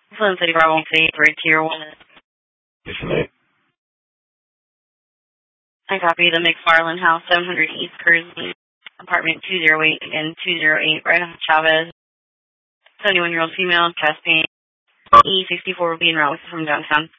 Flint City Bravo 8 for Tier 1. Yes, ma'am. I copy the McFarland House, 700 East Kearsley, apartment 208, again 208, right on Chavez. 71-year-old female, chest pain. E64 will be en route from downtown.